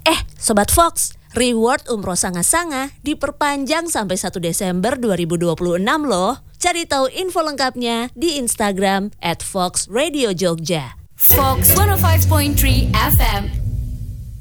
Sobat Fox, reward umroh sanga-sanga diperpanjang sampai 1 Desember 2026 loh. Cari tahu info lengkapnya di Instagram @foxradiojogja. Fox 105.3 FM